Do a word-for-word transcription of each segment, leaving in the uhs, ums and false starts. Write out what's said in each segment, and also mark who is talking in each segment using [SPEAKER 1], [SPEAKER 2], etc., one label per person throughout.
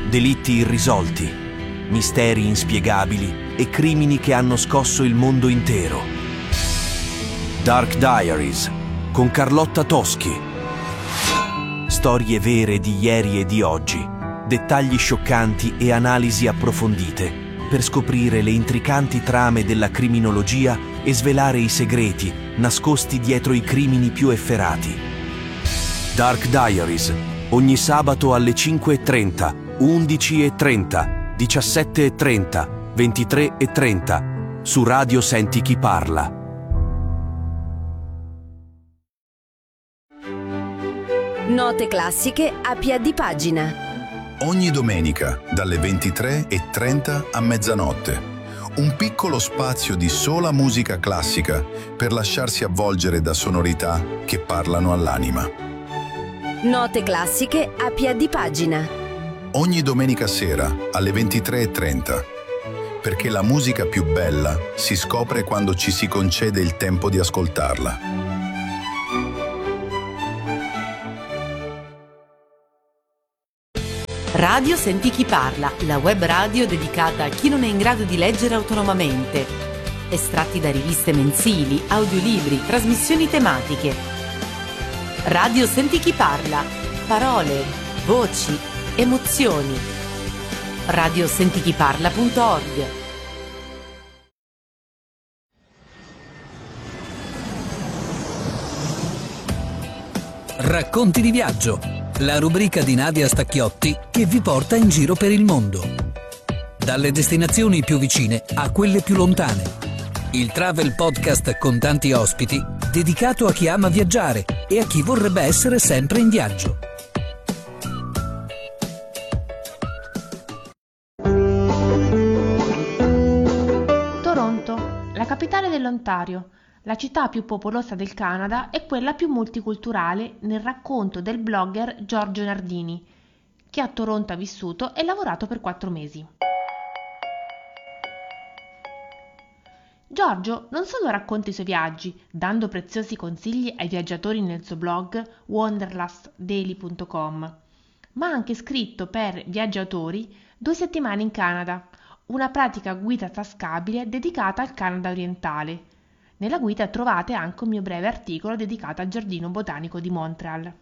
[SPEAKER 1] Delitti irrisolti, misteri inspiegabili e crimini che hanno scosso il mondo intero. Dark Diaries con Carlotta Toschi. Storie vere di ieri e di oggi, dettagli scioccanti e analisi approfondite per scoprire le intricanti trame della criminologia e svelare i segreti nascosti dietro i crimini più efferati. Dark Diaries, ogni sabato alle cinque e trenta, undici e trenta, diciassette e trenta, ventitré e trenta, su Radio Senti Chi Parla.
[SPEAKER 2] Note classiche a piè di pagina.
[SPEAKER 3] Ogni domenica dalle ventitré e trenta a mezzanotte. Un piccolo spazio di sola musica classica per lasciarsi avvolgere da sonorità che parlano all'anima.
[SPEAKER 2] Note classiche a piè di pagina.
[SPEAKER 3] Ogni domenica sera alle ventitré e trenta. Perché la musica più bella si scopre quando ci si concede il tempo di ascoltarla.
[SPEAKER 4] Radio Senti Chi Parla, la web radio dedicata a chi non è in grado di leggere autonomamente. Estratti da riviste mensili, audiolibri, trasmissioni tematiche. Radio Senti Chi Parla, parole, voci, emozioni. radio senti chi parla punto org.
[SPEAKER 5] Racconti di viaggio, la rubrica di Nadia Stacchiotti che vi porta in giro per il mondo. Dalle destinazioni più vicine a quelle più lontane. Il travel podcast con tanti ospiti, dedicato a chi ama viaggiare e a chi vorrebbe essere sempre in viaggio.
[SPEAKER 6] Toronto, la capitale dell'Ontario. La città più popolosa del Canada è quella più multiculturale nel racconto del blogger Giorgio Nardini, che a Toronto ha vissuto e lavorato per quattro mesi. Giorgio non solo racconta i suoi viaggi, dando preziosi consigli ai viaggiatori nel suo blog wanderlust daily punto com, ma ha anche scritto per Viaggiatori Due settimane in Canada, una pratica guida tascabile dedicata al Canada orientale. Nella guida trovate anche un mio breve articolo dedicato al Giardino Botanico di Montreal.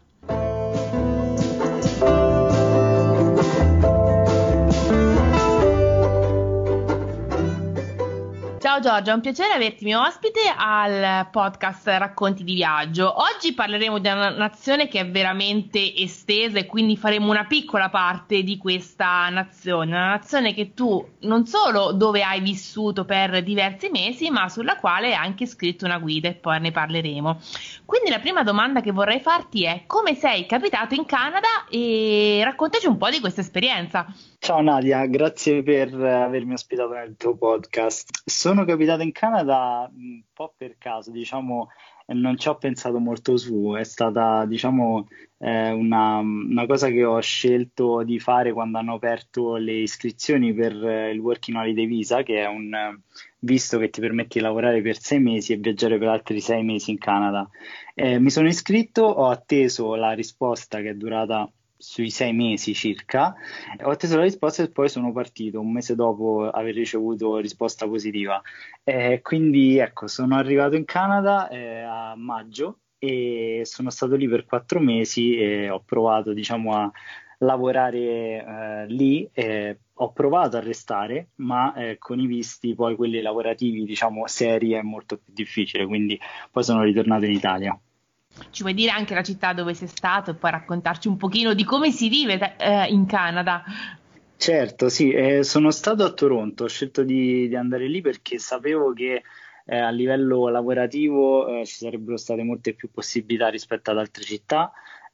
[SPEAKER 6] Ciao Giorgio, è un piacere averti mio ospite al podcast Racconti di Viaggio. Oggi parleremo di una nazione che è veramente estesa e quindi faremo una piccola parte di questa nazione, una nazione che tu non solo dove hai vissuto per diversi mesi, ma sulla quale hai anche scritto una guida e poi ne parleremo. Quindi la prima domanda che vorrei farti è: come sei capitato in Canada e raccontaci un po' di questa esperienza.
[SPEAKER 7] Ciao Nadia, grazie per avermi ospitato nel tuo podcast. Sono capitato in Canada un po' per caso, diciamo, non ci ho pensato molto su, è stata, diciamo, eh, una, una cosa che ho scelto di fare quando hanno aperto le iscrizioni per eh, il Working Holiday Visa, che è un eh, visto che ti permette di lavorare per sei mesi e viaggiare per altri sei mesi in Canada. Eh, mi sono iscritto, ho atteso la risposta che è durata sui sei mesi circa, ho atteso la risposta e poi sono partito un mese dopo aver ricevuto risposta positiva. Eh, quindi ecco, sono arrivato in Canada eh, a maggio e sono stato lì per quattro mesi e ho provato, diciamo, a lavorare eh, lì. Eh, ho provato a restare, ma eh, con i visti poi quelli lavorativi, diciamo, seri, è molto più difficile, quindi poi sono ritornato in Italia.
[SPEAKER 6] Ci vuoi dire anche la città dove sei stato e poi raccontarci un pochino di come si vive eh, in Canada?
[SPEAKER 7] Certo, sì, eh, sono stato a Toronto, ho scelto di, di andare lì perché sapevo che eh, a livello lavorativo eh, ci sarebbero state molte più possibilità rispetto ad altre città,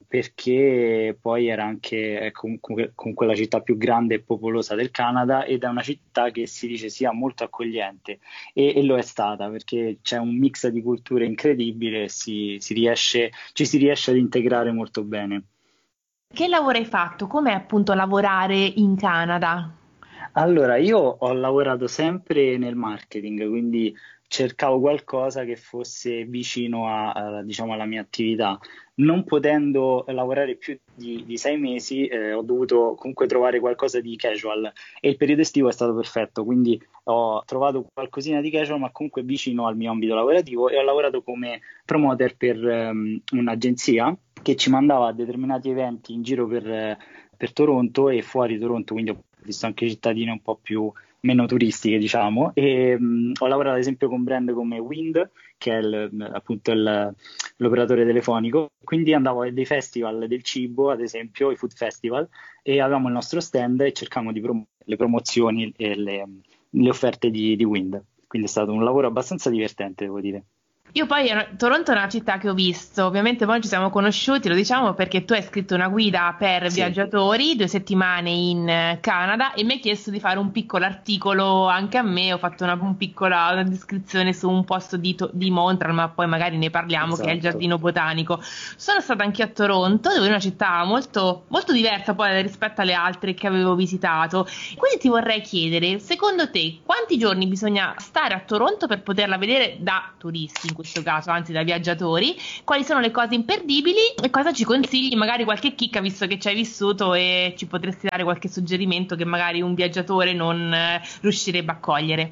[SPEAKER 7] perché poi era anche eh, comunque, comunque la città più grande e popolosa del Canada ed è una città che si dice sia molto accogliente e, e lo è stata, perché c'è un mix di culture incredibile e si, si riesce, ci si riesce ad integrare molto bene.
[SPEAKER 6] Che lavoro hai fatto? Com'è appunto lavorare in Canada?
[SPEAKER 7] Allora, io ho lavorato sempre nel marketing, quindi cercavo qualcosa che fosse vicino a, a, diciamo, alla mia attività. Non potendo lavorare più di, di sei mesi, eh, ho dovuto comunque trovare qualcosa di casual e il periodo estivo è stato perfetto, quindi ho trovato qualcosina di casual, ma comunque vicino al mio ambito lavorativo e ho lavorato come promoter per ehm, un'agenzia che ci mandava a determinati eventi in giro per, eh, per Toronto e fuori Toronto, quindi ho visto anche cittadine un po' più meno turistiche, diciamo, e mh, ho lavorato ad esempio con brand come Wind, che è il- appunto il- l'operatore telefonico, quindi andavo a dei festival del cibo, ad esempio i food festival, e avevamo il nostro stand e cercavamo di promuovere le promozioni e le, le offerte di, di Wind. Quindi è stato un lavoro abbastanza divertente, devo dire.
[SPEAKER 6] Io poi, eh, Toronto è una città che ho visto, ovviamente poi ci siamo conosciuti, lo diciamo perché tu hai scritto una guida per
[SPEAKER 7] Sì.
[SPEAKER 6] viaggiatori, due settimane in eh, Canada e mi hai chiesto di fare un piccolo articolo anche a me, ho fatto una, un piccola una descrizione su un posto di, To- di Montreal, ma poi magari ne parliamo, che è il
[SPEAKER 7] Esatto.
[SPEAKER 6] Giardino Botanico. Sono stata anche a Toronto, dove è una città molto, molto diversa poi rispetto alle altre che avevo visitato. Quindi ti vorrei chiedere, secondo te, quanti giorni bisogna stare a Toronto per poterla vedere da turisti, in questo caso, anzi da viaggiatori? Quali sono le cose imperdibili e cosa ci consigli? Magari qualche chicca, visto che ci hai vissuto e ci potresti dare qualche suggerimento che magari un viaggiatore non eh, riuscirebbe a cogliere.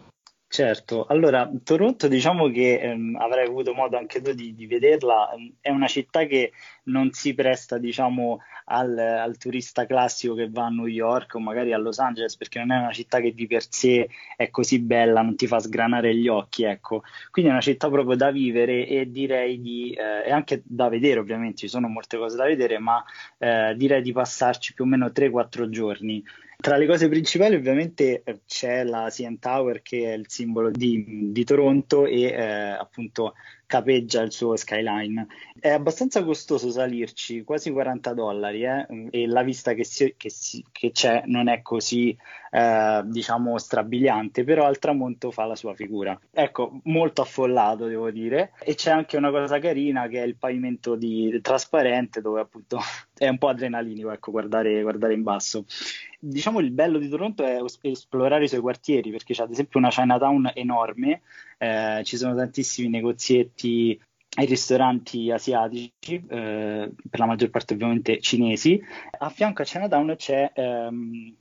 [SPEAKER 7] Certo, allora Toronto diciamo che ehm, avrai avuto modo anche tu di, di vederla, ehm, è una città che non si presta diciamo al, al turista classico che va a New York o magari a Los Angeles perché non è una città che di per sé è così bella, non ti fa sgranare gli occhi, ecco. Quindi è una città proprio da vivere e direi di, eh, e anche da vedere ovviamente, ci sono molte cose da vedere, ma eh, direi di passarci più o meno tre quattro giorni. Tra le cose principali ovviamente eh, c'è la C N Tower che è il simbolo di, di Toronto e eh, appunto capeggia il suo skyline. È abbastanza costoso salirci, quasi quaranta dollari, eh, e la vista che, si- che si- che c'è non è così, eh, diciamo, strabiliante, però al tramonto fa la sua figura. Ecco, molto affollato, devo dire, e c'è anche una cosa carina che è il pavimento di- trasparente dove appunto è un po' adrenalinico, ecco, guardare, guardare in basso. Diciamo il bello di Toronto è es- esplorare i suoi quartieri perché c'è ad esempio una Chinatown enorme, eh, ci sono tantissimi negozietti e ristoranti asiatici, eh, per la maggior parte ovviamente cinesi. A fianco a Chinatown c'è ehm,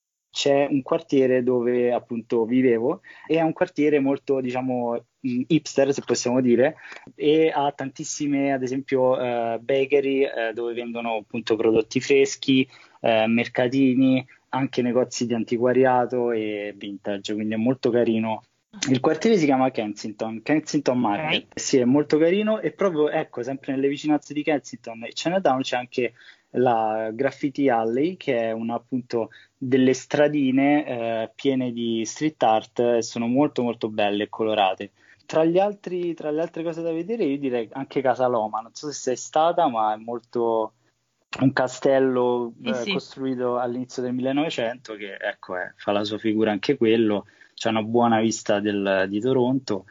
[SPEAKER 7] c'è un quartiere dove appunto vivevo e è un quartiere molto, diciamo, mh, hipster, se possiamo dire, e ha tantissime, ad esempio, eh, bakery eh, dove vendono appunto prodotti freschi, eh, mercatini, anche negozi di antiquariato e vintage, quindi è molto carino. Il quartiere si chiama Kensington, Kensington
[SPEAKER 6] Ok.
[SPEAKER 7] Market. Sì, è molto carino e proprio, ecco, sempre nelle vicinanze di Kensington e Chinatown c'è anche la Graffiti Alley, che è una, appunto delle stradine eh, piene di street art e sono molto molto belle e colorate. Tra gli altri, tra le altre cose da vedere, io direi anche Casa Loma, non so se sei stata, ma è molto un castello
[SPEAKER 6] Sì,
[SPEAKER 7] eh,
[SPEAKER 6] sì.
[SPEAKER 7] costruito all'inizio del millenovecento che ecco, eh, fa la sua figura anche quello, c'è una buona vista del- di Toronto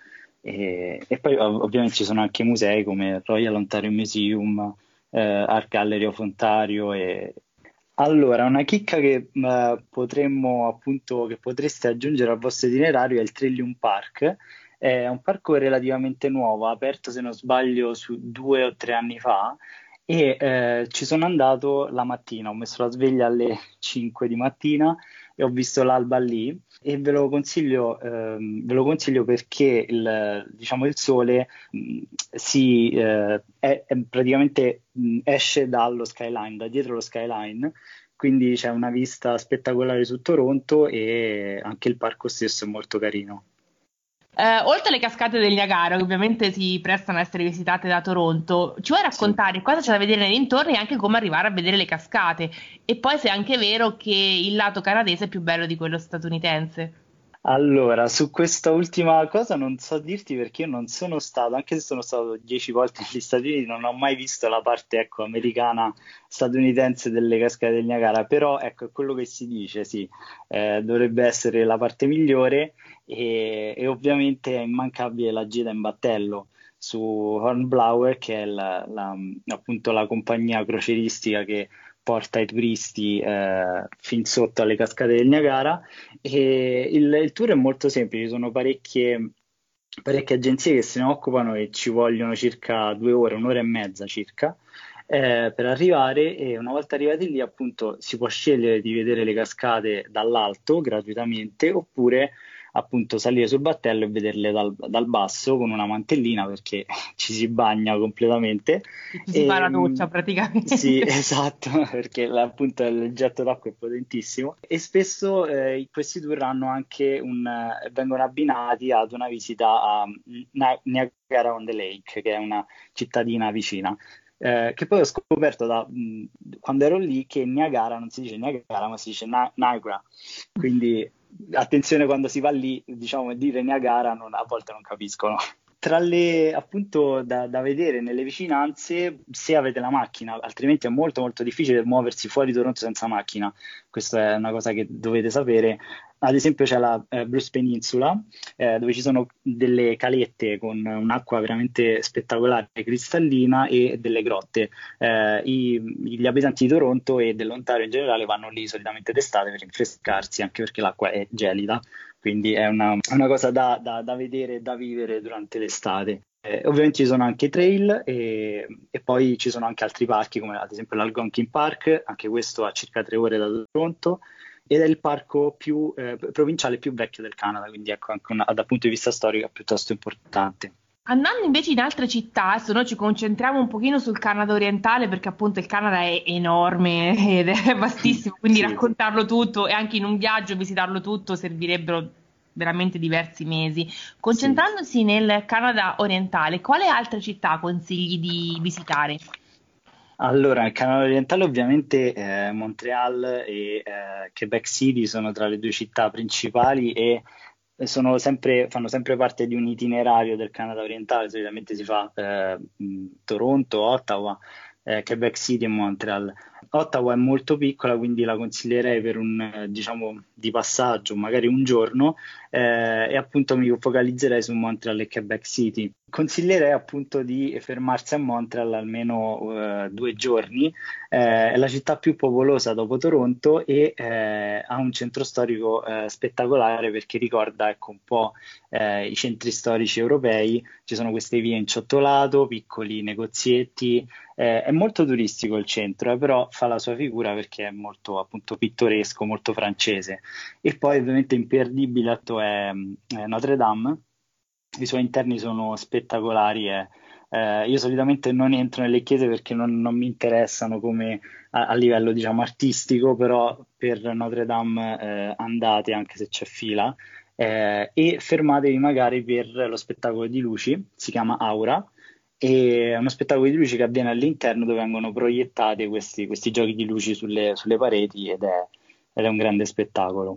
[SPEAKER 7] e, e poi ov- ovviamente ci sono anche musei come il Royal Ontario Museum, eh, Art Gallery of Ontario e, allora, una chicca che eh, potremmo appunto che potreste aggiungere al vostro itinerario è il Trillium Park. È un parco relativamente nuovo, aperto se non sbaglio su due o tre anni fa e eh, ci sono andato la mattina, ho messo la sveglia alle cinque di mattina e ho visto l'alba lì e ve lo consiglio, ehm, ve lo consiglio perché il, diciamo, il sole mh, si, eh, è- è praticamente mh, esce dallo skyline, da dietro lo skyline, quindi c'è una vista spettacolare su Toronto e anche il parco stesso è molto carino.
[SPEAKER 6] Eh, oltre alle cascate del Niagara, che ovviamente si prestano a essere visitate da Toronto, ci vuoi
[SPEAKER 7] Sì.
[SPEAKER 6] raccontare cosa c'è da vedere nei dintorni e anche come arrivare a vedere le cascate? E poi se è anche vero che il lato canadese è più bello di quello statunitense.
[SPEAKER 7] Allora, su questa ultima cosa non so dirti perché io non sono stato, anche se sono stato dieci volte negli Stati Uniti, non ho mai visto la parte, ecco, americana statunitense delle cascate del Niagara, però ecco, è quello che si dice, sì, eh, dovrebbe essere la parte migliore e, e ovviamente è immancabile la gita in battello su Hornblower, che è la- la- appunto la compagnia crocieristica che porta i turisti eh, fin sotto alle cascate del Niagara. E il, il tour è molto semplice, ci sono parecchie, parecchie agenzie che se ne occupano e ci vogliono circa due ore, un'ora e mezza circa eh, per arrivare, e una volta arrivati lì appunto si può scegliere di vedere le cascate dall'alto gratuitamente, oppure appunto salire sul battello e vederle dal, dal basso con una mantellina, perché ci si bagna completamente.
[SPEAKER 6] Ci si
[SPEAKER 7] E,
[SPEAKER 6] fa la doccia praticamente.
[SPEAKER 7] Sì, esatto, perché la- appunto il getto d'acqua è potentissimo, e spesso eh, questi tour hanno anche un, eh, vengono abbinati ad una visita a Na- Niagara on the Lake, che è una cittadina vicina. Eh, che poi ho scoperto da, mh, quando ero lì, che Niagara non si dice Niagara ma si dice Na- Niagara, quindi attenzione quando si va lì, diciamo, dire Niagara non- a volte non capiscono. Tra le appunto da, da vedere nelle vicinanze, se avete la macchina, altrimenti è molto molto difficile muoversi fuori Toronto senza macchina. Questa è una cosa che dovete sapere. Ad esempio c'è la eh, Bruce Peninsula, eh, dove ci sono delle calette con un'acqua veramente spettacolare, cristallina, e delle grotte. Eh, i- gli abitanti di Toronto e dell'Ontario in generale vanno lì solitamente d'estate per rinfrescarsi, anche perché l'acqua è gelida, quindi è una, è una cosa da, da- da vedere e da vivere durante l'estate. Eh, ovviamente ci sono anche trail, e, e poi ci sono anche altri parchi, come ad esempio l'Algonquin Park, anche questo a circa tre ore da Toronto, ed è il parco più eh, provinciale più vecchio del Canada, quindi ecco, anche una- dal punto di vista storico è piuttosto importante.
[SPEAKER 6] Andando invece in altre città, adesso noi ci concentriamo un pochino sul Canada orientale, perché appunto il Canada è enorme ed è vastissimo, quindi
[SPEAKER 7] Sì.
[SPEAKER 6] raccontarlo tutto e anche in un viaggio visitarlo tutto servirebbero veramente diversi mesi. Concentrandosi nel Canada orientale, quale altre città consigli di visitare?
[SPEAKER 7] Allora, il Canada orientale ovviamente eh, Montreal e eh, Quebec City sono tra le due città principali, e sono sempre, fanno sempre parte di un itinerario del Canada orientale. Solitamente si fa eh, mh, Toronto, Ottawa, eh, Quebec City e Montreal. Ottawa è molto piccola, quindi la consiglierei per un, eh, diciamo, di passaggio, magari un giorno, eh, e appunto mi focalizzerei su Montreal e Quebec City. Consiglierei appunto di fermarsi a Montreal almeno eh, due giorni. Eh, è la città più popolosa dopo Toronto, e eh, ha un centro storico eh, spettacolare, perché ricorda, ecco, un po' eh, i centri storici europei. Ci sono queste vie in ciottolato, piccoli negozietti. Eh, è molto turistico il centro, eh, però fa la sua figura perché è molto appunto pittoresco, molto francese. E poi ovviamente imperdibile atto è, è Notre Dame. I suoi interni sono spettacolari. E, eh, io solitamente non entro nelle chiese perché non, non mi interessano come a, a livello, diciamo, artistico, però per Notre Dame eh, andate anche se c'è fila, eh, e fermatevi magari per lo spettacolo di luci, si chiama Aura, e è uno spettacolo di luci che avviene all'interno, dove vengono proiettate questi, questi giochi di luci sulle, sulle pareti, ed è, ed è un grande spettacolo.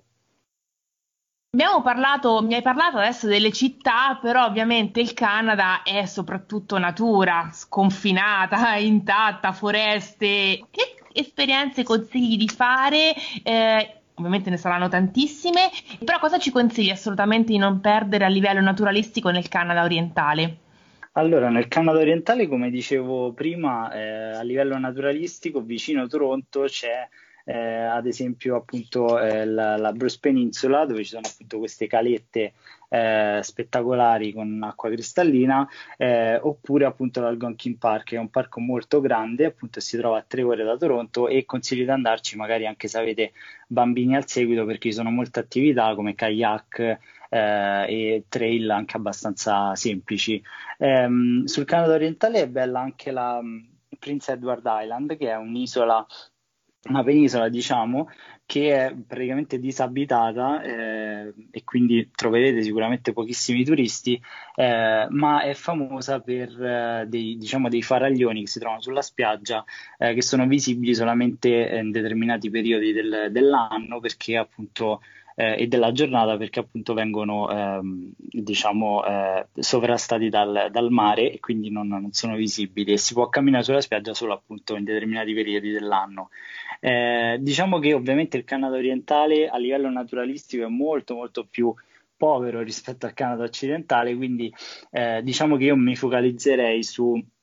[SPEAKER 6] Abbiamo parlato, mi hai parlato adesso delle città, però ovviamente il Canada è soprattutto natura, sconfinata, intatta, foreste. Che esperienze consigli di fare? Eh, ovviamente ne saranno tantissime, però cosa ci consigli assolutamente di non perdere a livello naturalistico nel Canada orientale?
[SPEAKER 7] Allora, nel Canada orientale, come dicevo prima, eh, a livello naturalistico, vicino a Toronto c'è eh, ad esempio appunto eh, la, la Bruce Peninsula, dove ci sono appunto queste calette eh, spettacolari con acqua cristallina, eh, oppure appunto l'Algonquin Park, che è un parco molto grande, appunto si trova a tre ore da Toronto, e consiglio di andarci magari anche se avete bambini al seguito, perché ci sono molte attività come kayak eh, e trail anche abbastanza semplici. Ehm, sul Canada orientale è bella anche la mh, Prince Edward Island, che è un'isola, una penisola, diciamo, che è praticamente disabitata, eh, e quindi troverete sicuramente pochissimi turisti, eh, ma è famosa per eh, dei, diciamo, dei faraglioni che si trovano sulla spiaggia, eh, che sono visibili solamente in determinati periodi del- dell'anno, perché appunto eh, e della giornata, perché appunto vengono ehm, diciamo eh, sovrastati dal, dal mare, e quindi non, non sono visibili, e si può camminare sulla spiaggia solo appunto in determinati periodi dell'anno. Eh, diciamo che ovviamente il Canada orientale a livello naturalistico è molto molto più povero rispetto al Canada occidentale, quindi eh, diciamo che io mi focalizzerei su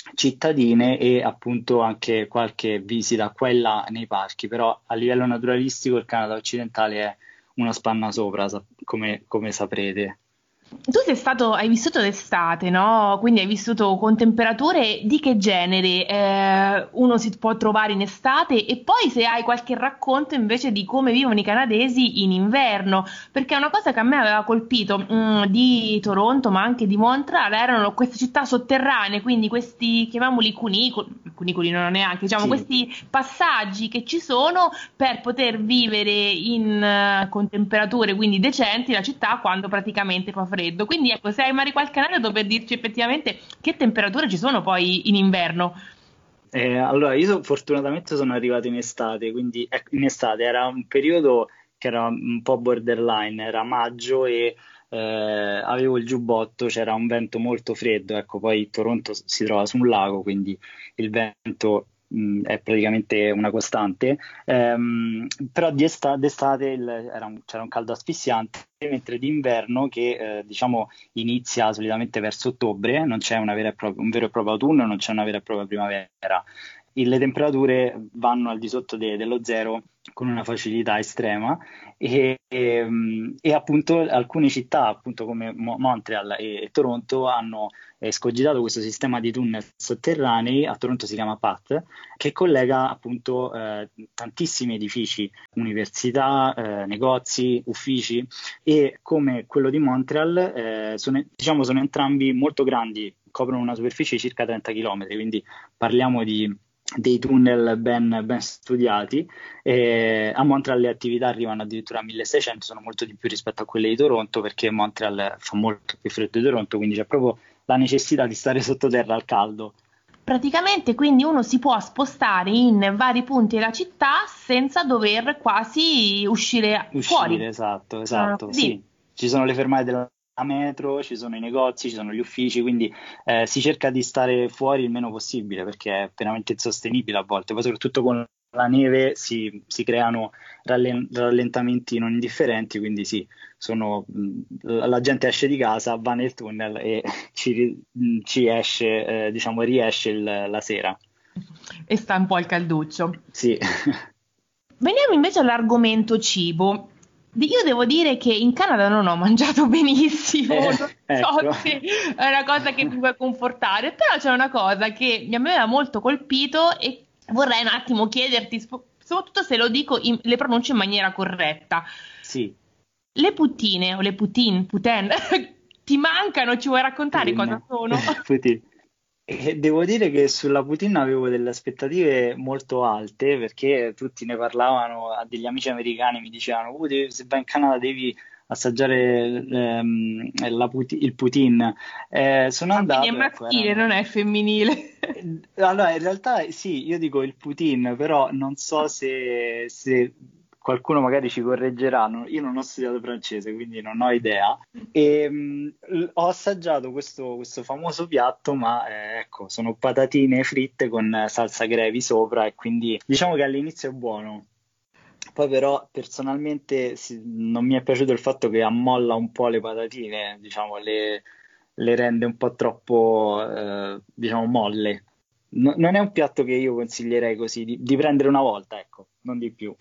[SPEAKER 7] cittadine e appunto anche qualche visita qua e là nei parchi, però a livello naturalistico il Canada occidentale è una spanna sopra, sa- come, come saprete.
[SPEAKER 6] Tu sei stato, hai vissuto d'estate, no? Quindi hai vissuto con temperature di che genere eh, uno si può trovare in estate, e poi se hai qualche racconto invece di come vivono i canadesi in inverno, perché una cosa che a me aveva colpito mh, di Toronto, ma anche di Montreal, erano queste città sotterranee, quindi questi, chiamiamoli cunicoli, cunicoli non neanche, diciamo
[SPEAKER 7] Sì.
[SPEAKER 6] questi passaggi che ci sono per poter vivere in, eh, con temperature quindi decenti la città quando praticamente fa freddo. Quindi ecco, se hai magari qualche aneddoto per dirci effettivamente che temperature ci sono poi in inverno.
[SPEAKER 7] Eh, allora, io so- fortunatamente sono arrivato in estate, quindi ecco, in estate era un periodo che era un po' borderline, era maggio e eh, avevo il giubbotto, c'era un vento molto freddo, ecco, poi Toronto s- si trova su un lago, quindi il vento mh, è praticamente una costante. Ehm, però di esta- d'estate il- era un- c'era un caldo asfissiante, mentre d'inverno, che eh, diciamo inizia solitamente verso ottobre, non c'è una vera e propria- un vero e proprio autunno, non c'è una vera e propria primavera. E le temperature vanno al di sotto de- dello zero con una facilità estrema e, e, mh, e appunto alcune città, appunto come Mo- Montreal e, e Toronto, hanno eh, escogitato questo sistema di tunnel sotterranei. A Toronto si chiama P A T, che collega appunto eh, tantissimi edifici, università, eh, negozi, uffici, e come quello di Montreal eh, sono, diciamo, sono entrambi molto grandi, coprono una superficie di circa trenta chilometri, quindi parliamo di dei tunnel ben, ben studiati. Eh, a Montreal le attività arrivano addirittura a milleseicento, sono molto di più rispetto a quelle di Toronto, perché Montreal fa molto più freddo di Toronto, quindi c'è proprio la necessità di stare sottoterra al caldo.
[SPEAKER 6] Praticamente quindi uno si può spostare in vari punti della città senza dover quasi uscire
[SPEAKER 7] Uscire,
[SPEAKER 6] fuori.
[SPEAKER 7] esatto,
[SPEAKER 6] Ah,
[SPEAKER 7] esatto,
[SPEAKER 6] così.
[SPEAKER 7] sì. Ci sono le fermate della metro, ci sono i negozi, ci sono gli uffici, quindi eh, si cerca di stare fuori il meno possibile perché è veramente insostenibile a volte. Poi soprattutto con la neve si, si creano rallen- rallentamenti non indifferenti, quindi sì, sono, mh, la la gente esce di casa, va nel tunnel e ci, ri- mh, ci esce, eh, diciamo, riesce il- la sera.
[SPEAKER 6] E sta un po' al calduccio.
[SPEAKER 7] Sì.
[SPEAKER 6] Veniamo invece all'argomento cibo. Di- Io devo dire che in Canada non ho mangiato benissimo,
[SPEAKER 7] Eh,
[SPEAKER 6] non
[SPEAKER 7] ecco.
[SPEAKER 6] so se è una cosa che mi può confortare, però c'è una cosa che mi aveva molto colpito e vorrei un attimo chiederti, sp- soprattutto se lo dico in, le pronuncio in maniera corretta.
[SPEAKER 7] Sì.
[SPEAKER 6] Le puttine o le poutine, poutine, ti mancano? Ci vuoi raccontare cosa
[SPEAKER 7] Putin,
[SPEAKER 6] sono?
[SPEAKER 7] Putin. E devo dire che sulla Putin avevo delle aspettative molto alte perché tutti ne parlavano, a degli amici americani mi dicevano: "Uh, devi- se vai in Canada devi assaggiare ehm, la Puti- il Putin." Eh, sono
[SPEAKER 6] Ah, quindi è
[SPEAKER 7] andato, ecco,
[SPEAKER 6] maschile,
[SPEAKER 7] erano...
[SPEAKER 6] non è femminile.
[SPEAKER 7] Eh, Allora, in realtà sì, io dico il Putin, però non so se, se qualcuno magari ci correggerà. non- Io non ho studiato francese, quindi non ho idea. E, mh, l- ho assaggiato questo, questo famoso piatto, ma eh, ecco, sono patatine fritte con eh, salsa gravy sopra, e quindi diciamo che all'inizio è buono. Poi però personalmente sì, non mi è piaciuto il fatto che ammolla un po' le patatine, diciamo, le, le rende un po' troppo, eh, diciamo, molle. No- non è un piatto che io consiglierei così, di, di prendere una volta, ecco, non di più.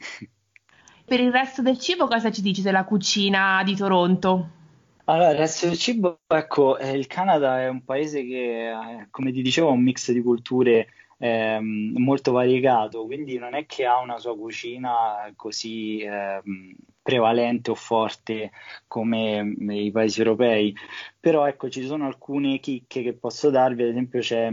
[SPEAKER 6] Per il resto del cibo, cosa ci dici della cucina di Toronto?
[SPEAKER 7] Allora, il resto del cibo, ecco, eh, il Canada è un paese che, eh, come ti dicevo, ha un mix di culture ehm, molto variegato, quindi non è che ha una sua cucina così ehm, prevalente o forte come mm, i paesi europei. Però ecco, ci sono alcune chicche che posso darvi. Ad esempio c'è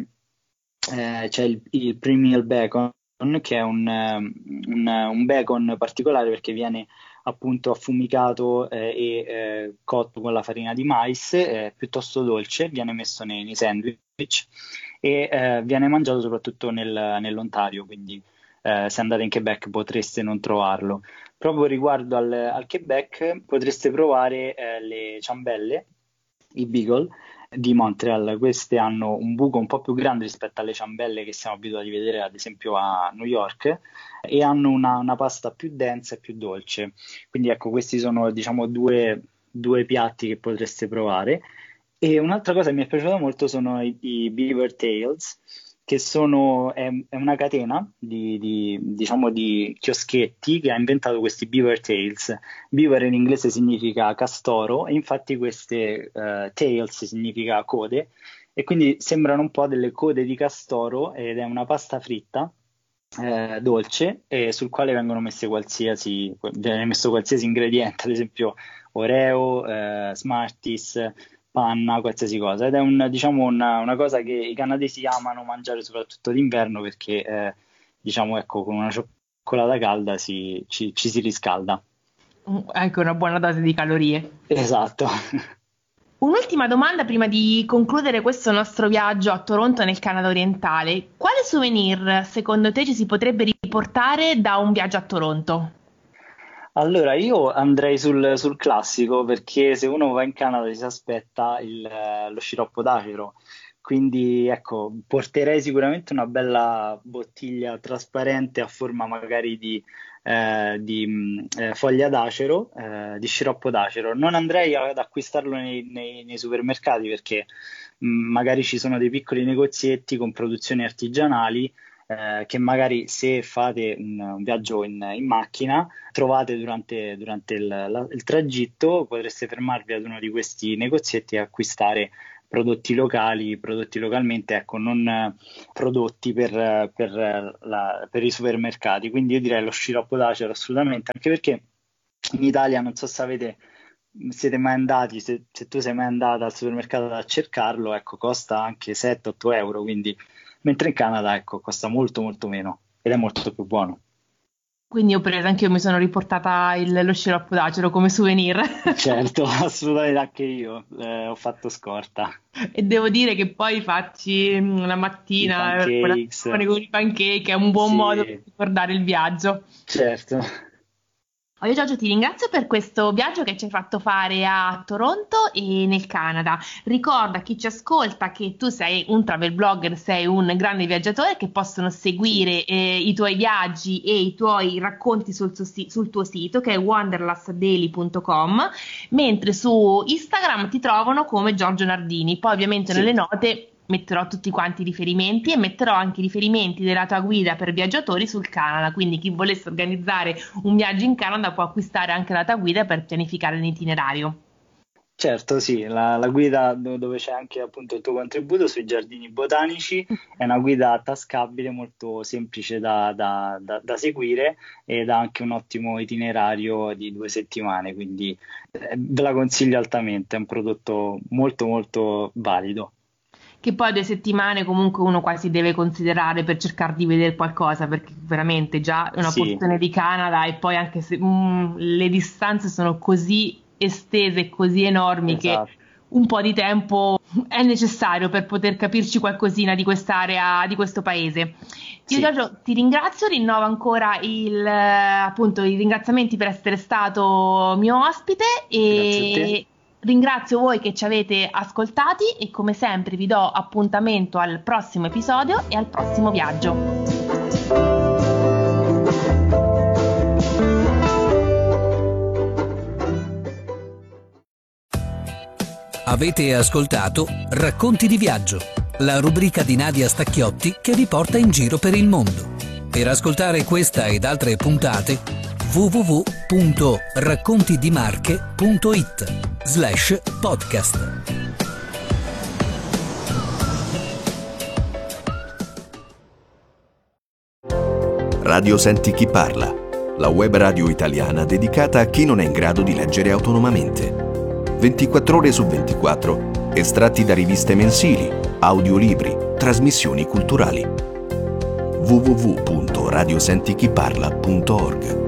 [SPEAKER 7] eh, c'è il, il pre-meal bacon, che è un, ehm, un- un bacon particolare perché viene appunto affumicato eh, e eh, cotto con la farina di mais, è piuttosto dolce, viene messo nei, nei sandwich e eh, viene mangiato soprattutto nel- nell'Ontario, quindi eh, se andate in Quebec potreste non trovarlo. Proprio riguardo al, al Quebec, potreste provare eh, le ciambelle, i beagle di Montreal. Queste hanno un buco un po' più grande rispetto alle ciambelle che siamo abituati a vedere ad esempio a New York, e hanno una, una pasta più densa e più dolce. Quindi ecco, questi sono diciamo due, due piatti che potreste provare. E un'altra cosa che mi è piaciuta molto sono i, i beaver tails, che sono, è, è una catena di, di, diciamo di chioschetti che ha inventato questi Beaver Tails. Beaver in inglese significa castoro e infatti queste uh, tails significa code, e quindi sembrano un po' delle code di castoro, ed è una pasta fritta eh, dolce, e sul quale vengono messe qualsiasi, viene messo qualsiasi ingrediente, ad esempio Oreo, eh, Smarties, panna, qualsiasi cosa, ed è un, diciamo una, una cosa che i canadesi amano mangiare soprattutto d'inverno, perché eh, diciamo ecco, con una cioccolata calda si, ci, ci si riscalda.
[SPEAKER 6] Ecco, una buona dose di calorie.
[SPEAKER 7] Esatto.
[SPEAKER 6] Un'ultima domanda prima di concludere questo nostro viaggio a Toronto nel Canada orientale. Quale souvenir secondo te ci si potrebbe riportare da un viaggio a Toronto?
[SPEAKER 7] Allora, io andrei sul, sul classico, perché se uno va in Canada si aspetta il, lo sciroppo d'acero, quindi ecco, porterei sicuramente una bella bottiglia trasparente a forma magari di, eh, di mh, eh, foglia d'acero, eh, di sciroppo d'acero. Non andrei ad acquistarlo nei, nei, nei supermercati, perché mh, magari ci sono dei piccoli negozietti con produzioni artigianali, Eh, che magari, se fate un, un viaggio in, in macchina, trovate durante, durante il, la, il tragitto, potreste fermarvi ad uno di questi negozietti e acquistare prodotti locali, prodotti localmente, ecco, non eh, prodotti per, per, la, per i supermercati. Quindi io direi lo sciroppo d'acero assolutamente, anche perché in Italia, non so se avete, siete mai andati, se, se tu sei mai andata al supermercato a cercarlo, ecco, costa anche sette otto euro, quindi mentre in Canada, ecco, costa molto molto meno ed è molto più buono.
[SPEAKER 6] Quindi ho preso, anche io mi sono riportata il, lo sciroppo d'acero come souvenir.
[SPEAKER 7] Certo, assolutamente, anche io eh, ho fatto scorta.
[SPEAKER 6] E devo dire che poi facci la mattina con i pancake, è un buon sì. modo per ricordare il viaggio.
[SPEAKER 7] Certo.
[SPEAKER 6] Io Giorgio ti ringrazio per questo viaggio che ci hai fatto fare a Toronto e nel Canada. Ricorda a chi ci ascolta che tu sei un travel blogger, sei un grande viaggiatore, che possono seguire eh, i tuoi viaggi e i tuoi racconti sul, sul tuo sito, che è wanderlust daily punto com, mentre su Instagram ti trovano come Giorgio Nardini. Poi ovviamente sì. nelle note metterò tutti quanti i riferimenti e metterò anche i riferimenti della tua guida per viaggiatori sul Canada, quindi chi volesse organizzare un viaggio in Canada può acquistare anche la tua guida per pianificare l'itinerario.
[SPEAKER 7] Certo, sì, la, la guida dove c'è anche appunto il tuo contributo sui giardini botanici è una guida tascabile, molto semplice da, da, da, da seguire, ed ha anche un ottimo itinerario di due settimane, quindi eh, ve la consiglio altamente, è un prodotto molto molto valido.
[SPEAKER 6] Che poi due settimane comunque uno quasi deve considerare per cercare di vedere qualcosa, perché veramente già è una sì. porzione di Canada, e poi anche se mm, le distanze sono così estese e così enormi, esatto. che un po' di tempo è necessario per poter capirci qualcosina di quest'area, di questo paese. Io sì. Giorgio ti ringrazio, rinnovo ancora il, appunto, i ringraziamenti per essere stato mio ospite, e ringrazio voi che ci avete ascoltati, e come sempre vi do appuntamento al prossimo episodio e al prossimo viaggio.
[SPEAKER 5] Avete ascoltato Racconti di viaggio, la rubrica di Nadia Stacchiotti che vi porta in giro per il mondo. Per ascoltare questa ed altre puntate, w w w punto raccontidimarche punto it slash podcast.
[SPEAKER 1] Radio Senti Chi Parla, la web radio italiana dedicata a chi non è in grado di leggere autonomamente. ventiquattro ore su ventiquattro, estratti da riviste mensili, audiolibri, trasmissioni culturali. w w w punto radiosentichiparla punto org